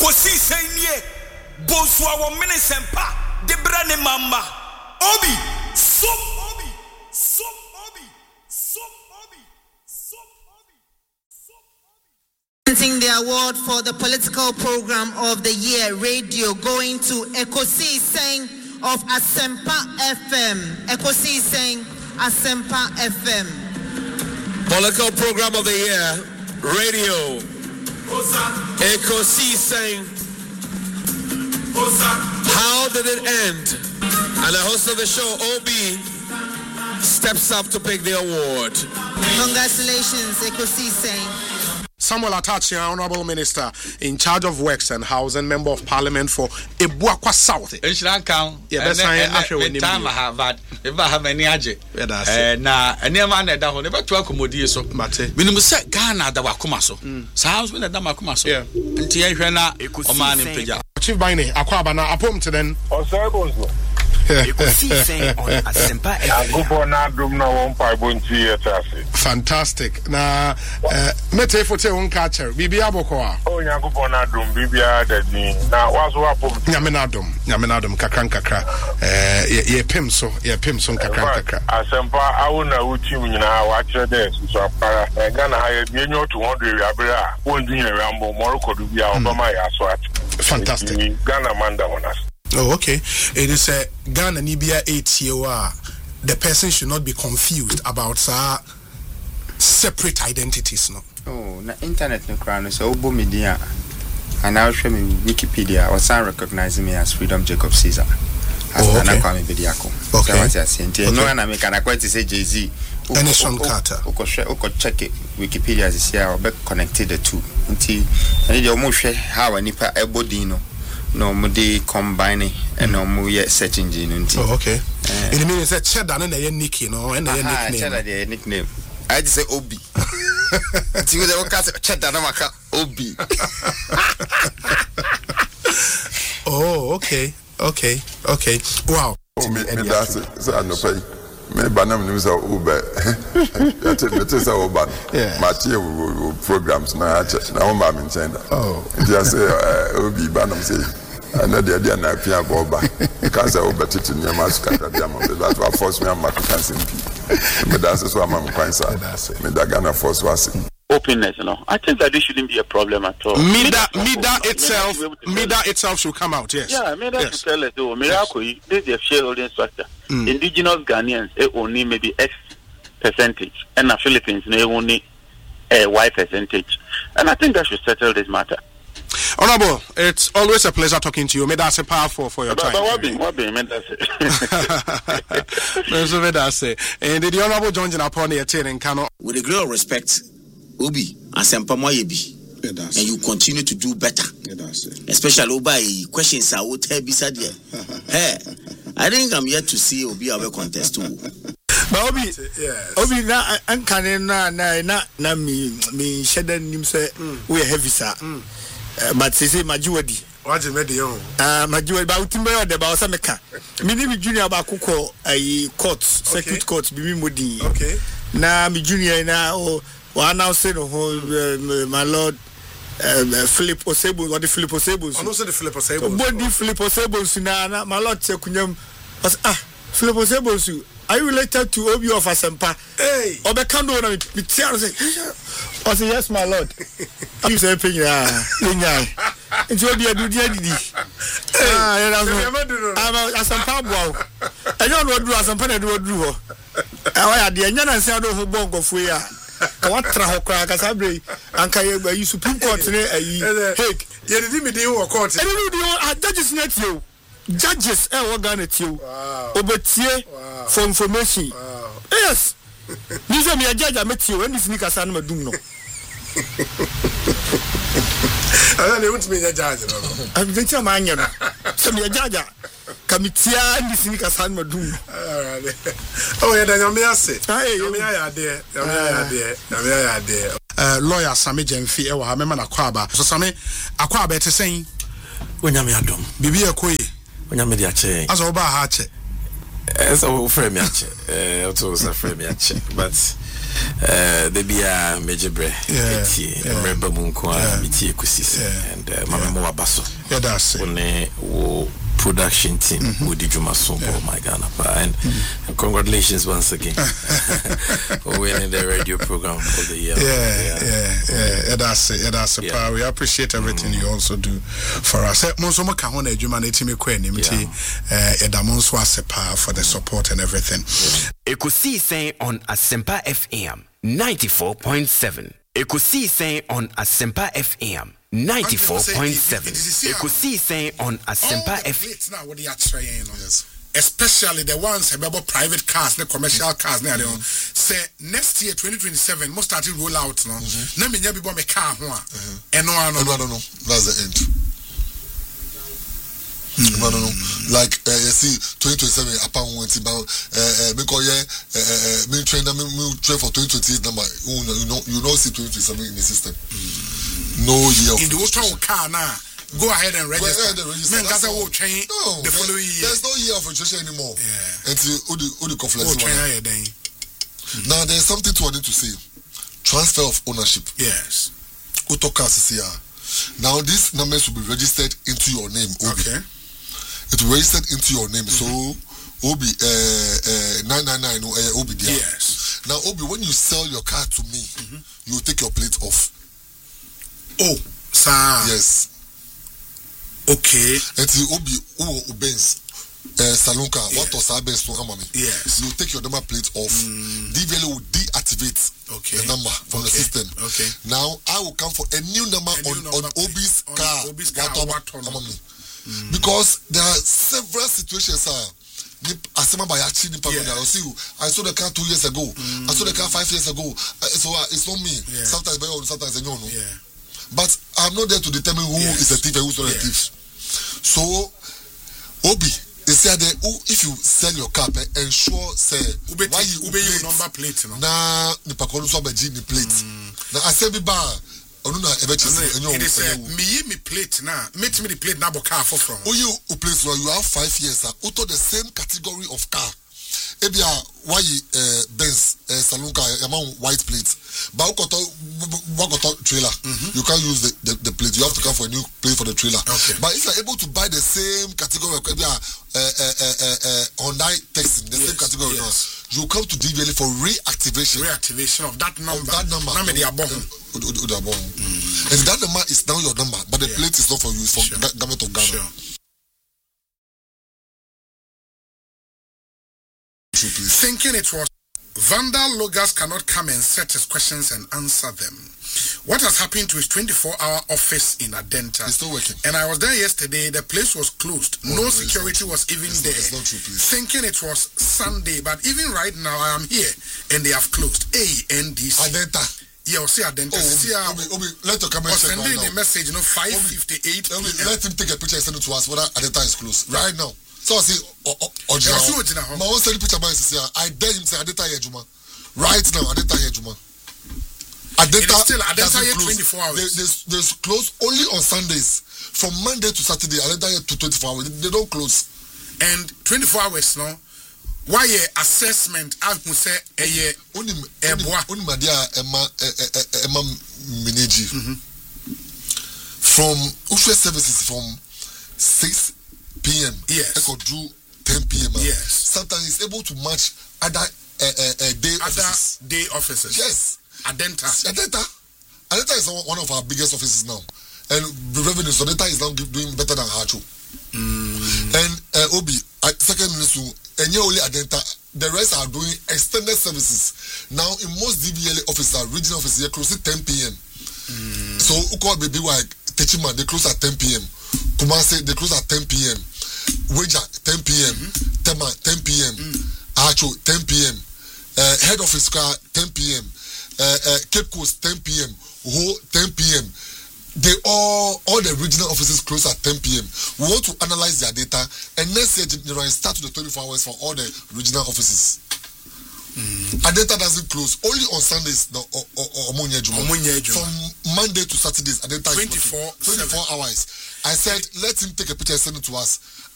kosi senye bonso a wo mene sempa de brane mama obi so obi so obi so obi so obi so presenting the award for the political program of the year radio going to Ekosi Seng of Asempa FM. Ekosi Seng Asempa FM. Political program of the year radio Ekosi Seng. How did it end? And the host of the show, Obi, steps up to pick the award. Congratulations, Ekosi Seng. Samuel Atachi, Honorable Minister in charge of Works and Housing, Member of Parliament for Ebuakwa South. Yeah, that's time I have that. If I have any aje. Na any man that ho never to accommodate so. Mate. Minimum say Ghana da wakoma so. Sounds when da makoma so. Yeah. Nti ehwe na o man impeja. Chief Bine, akwaba na apom to den. Osebonzo. Fantastic. Na mete fote won catcher. Bibia bokwa. Oh Yakubona dum bibia dadi. Na wazo apom. Nyamenadum kakra. Ye pim so kakra. Asempa awuna uchi nyina wa kire dey so apara. Ghana ha ye enyo 200 abira. Won di yen rambo moroko du bia obama ya so at. Fantastic. Ghana manda wonas. Oh, okay. It is a Ghana Nibia 8 year. The person should not be confused about separate identities, no. Oh, na internet no crown so obo media. And now show me Wikipedia or some recognizing me as Freedom Jacob Caesar. Okay. Okay. No, and I make an acquaintance say Jay-Z. Anderson Carter. Oko check it. Wikipedia is here or be connected the two. Until I need your motion how a nipa ebodino. No, mudi combine and no mu search engine. Oh, okay. In the meaning that cheddar and a nickname, no, and a nickname. Cheddar nickname. I just say Obi. See what they call cheddar namaka Obi. Oh, okay. Wow. Me that's so I no pay. Me banam news are Uber. That is our ban. My programs now. Now I'm in China. Oh, just Obi banam say. I know the idea na pia boba because I over to near Mascata Diamond. That will force me and Mark Kansimpi. Me that's what I'm quite sad. Me that Ghana force was openness, you know. I think that this shouldn't be a problem at all. Mida itself should come out, yes. Yeah, Mida should tell us, oh, miracle, this is a shareholding structure. Indigenous Ghanaians, only maybe X percentage, and the Philippines, only Y percentage. And I think that should settle this matter. Honorable, it's always a pleasure talking to you. May that's a powerful for your time. What be? And the Honorable John upon the attending cannot. With a great respect, Obi, Asempa Moyebi, and you continue to do better. Especially Obi, questions I would have beside you. Hey, I think I'm yet to see Obi have a contest too. Obi na ankane na me shedan nim say we heavy sir. But say majuwadi waje mede yo majuwadi ba utimbe yo de ba osa meka me ni junior ba kokọ court circuit court bi mi modi okay na me junior na o announce no my lord Philip Osebo or the Philip Osebo I know say the Philip Osebo body Philip Osebo na my lord Chekunyam Philip Osebo are you related to Obi of Asempa? Hey. Obekando na me tell say I say yes my lord. You say pinya. Nti Obi adu dia didi. I'm Asempa boa. Enyo no duru Asempa na duru ho. Why ade enya na nsia do ho bongofu ya. Ka watra ho kra ka sabre anka ye Supreme Court ne Hague. Ye didi me dey wo court. Eni di judges net you. Judges what Ghana tio obetie for information. Yes. This is me a judge ametio when this nika san madum no. I don't want me a judge no. I'm going to man no. So me a judge kamitia and this nika san madum. Oh yeah, then me ase. Me ya there. Lawyer Sami Jemfi e wa ha me na kwaba. So Sami akwaba ete sen. Onyame adom. Bibi ekoye. Onyame di ache. Aso oba ha ache. So frame ache. Also frame ache. But There be a major bread. Remember Munkwa, Miti Kusis, and Mama Basso. Yeah, that's it. Production team with the Juma Sombo, my Ghana. And congratulations once again for winning the radio program for the year. Yeah, that's it. That's a power. We appreciate everything you also do for us. Monsoma Kahone, Jumanity Mekweni, Edamonso Asepa for the support and everything. Ekusi saying on Asempa FM 94.7. Ekusi saying on Asempa FM 94.7. Ekusi saying on Asempa FM. Now what they are trying, especially the ones about private cars, the commercial cars. Say next year 2027 must start to roll out now. Let me never be a car. And no, that's the end. No. Like you see, 2027 upon when it's about because me train for 2028 number. You know see 2027 in the system. No year. In the old car now. Go ahead and register. The following year. There's no year of registration anymore. Until the conflict. Now there's something to say. Transfer of ownership. Yes. Now these numbers will be registered into your name. Okay. It will be registered into your name. So Obi 999 Obi there. Yes. Now Obi, when you sell your car to me, you will take your plate off. Oh, sir. Yes. Okay. Until Obi Benz Salonka, what was Benz to Amami? Yes. You take your number plate off. DVL will deactivate the number from the system. Okay. Now I will come for a new number on Obi's car. Amami. Because there are several situations, I saw the car 2 years ago. I saw the car 5 years ago. So it's not me. Sometimes I know. But I'm not there to determine who is a thief and who's not a thief. So Obi, they said that if you sell your car, ensure say why you number plate. Nah, the plate. Now I said bar. It is me plate now. Make me the plate now car for from. Oh, you place where you have 5 years. Auto the same category of car. Ebia why Benz Salonka among white plates. But trailer. You can't use the plate. You have to come for a new plate for the trailer. Okay. But if you're able to buy the same category of Hyundai Texan, the same category, you come to DVL for reactivation. Reactivation of that number. And that number is now your number, but the plate is not for you. It's for government of Ghana. Thinking it was Vandal Logas cannot come and set his questions and answer them. What has happened to his 24-hour office in Adenta? It's still working. And I was there yesterday. The place was closed. No security was even there. It's not true, please. Thinking it was Sunday, but even right now I am here and they have closed. ANDC. Adenta. Yeah, I'll see Adenta. Obi, let your camera check right now. Sending a message, 5:58 p.m. Let him take a picture and send it to us whether Adenta is closed right now. So I see, my one send picture by I dare him say Adenta Yejuma. Right now, Adenta Yejuma. Adenta here 24 hours. They close only on Sundays. From Monday to Saturday, Adenta here to 24 hours. They don't close. And 24 hours now. Why assessment? I would say Emma Mineji from Ushe services from 6 p.m. Yes. I could do 10 p.m. Yes. Sometimes it's able to match other day offices. Yes. Adenta is one of our biggest offices now, and the revenue. So Adenta is now doing better than Hacho. And Obi, second minister, and only Adenta. The rest are doing extended services. Now in most DVLA offices, regional offices, they close at 10 p.m. So Uko Baby like Techima, they close at 10 p.m. Kumasi, they close at 10 p.m. Weja 10 p.m. Tema 10 p.m. Hacho 10 p.m. Head office car 10 p.m. Cape Coast 10 p.m. Ho 10 p.m. They all the regional offices close at 10 p.m. We want to analyze their data and next year generally start to the 24 hours for all the regional offices. Adenta doesn't close only on Sundays or from Monday to Saturdays. Adenta is 24 hours. I said let him take a picture and send it to us.